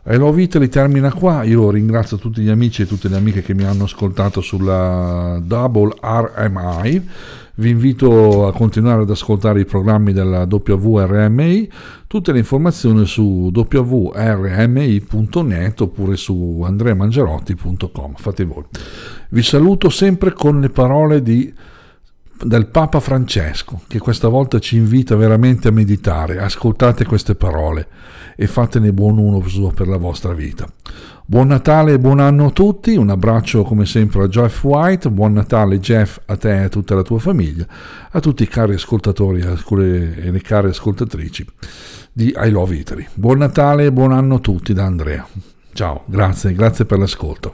I Love Italy termina qua. Io ringrazio tutti gli amici e tutte le amiche che mi hanno ascoltato sulla Double RMI. Vi invito a continuare ad ascoltare i programmi della WRMI, tutte le informazioni su wrmi.net oppure su andreamangerotti.com. Fate voi. Vi saluto sempre con le parole del Papa Francesco, che questa volta ci invita veramente a meditare. Ascoltate queste parole e fatene buon uso per la vostra vita. Buon Natale e buon anno a tutti, un abbraccio come sempre a Jeff White, buon Natale Jeff a te e a tutta la tua famiglia, a tutti i cari ascoltatori e le care ascoltatrici di I Love Italy. Buon Natale e buon anno a tutti da Andrea. Ciao, grazie per l'ascolto.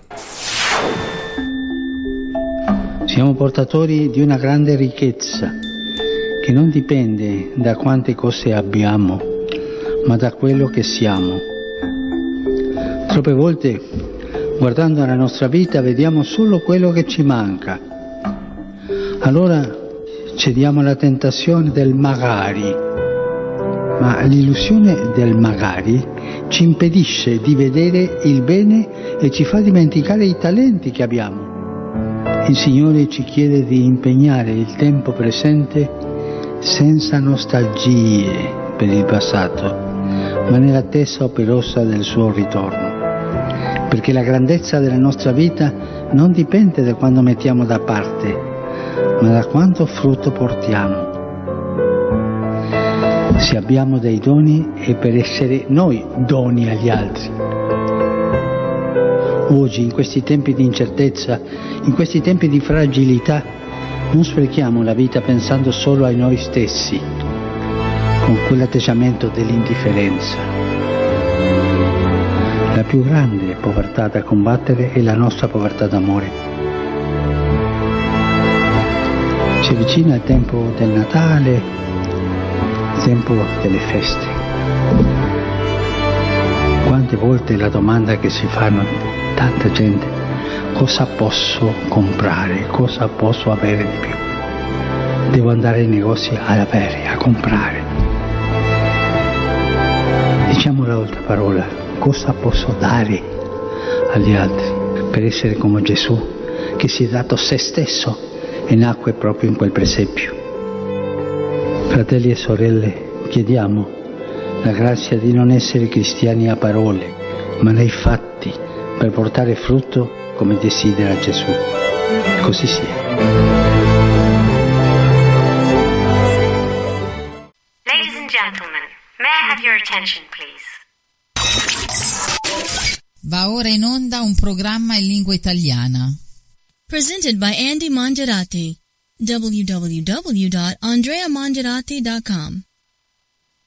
Siamo portatori di una grande ricchezza che non dipende da quante cose abbiamo, ma da quello che siamo. Troppe volte, guardando la nostra vita, vediamo solo quello che ci manca. Allora cediamo alla tentazione del magari, ma l'illusione del magari ci impedisce di vedere il bene e ci fa dimenticare i talenti che abbiamo. Il Signore ci chiede di impegnare il tempo presente senza nostalgie per il passato, ma nell'attesa operosa del suo ritorno. Perché la grandezza della nostra vita non dipende da quando mettiamo da parte, ma da quanto frutto portiamo. Se abbiamo dei doni è per essere noi doni agli altri. Oggi, in questi tempi di incertezza, in questi tempi di fragilità, non sprechiamo la vita pensando solo a noi stessi, con quell'atteggiamento dell'indifferenza. La più grande povertà da combattere è la nostra povertà d'amore. Si avvicina il tempo del Natale, il tempo delle feste. Quante volte la domanda che si fanno tanta gente: cosa posso comprare, cosa posso avere di più? Devo andare ai negozi ad avere, a comprare. Diciamo l'altra parola: cosa posso dare agli altri per essere come Gesù, che si è dato se stesso e nacque proprio in quel presepio. Fratelli e sorelle, chiediamo la grazia di non essere cristiani a parole, ma nei fatti, per portare frutto come desidera Gesù. Così sia. Ladies and gentlemen, may I have your attention, please? Va ora in onda un programma in lingua italiana. Presented by Andy Mangiarati. www.andreamangiarati.com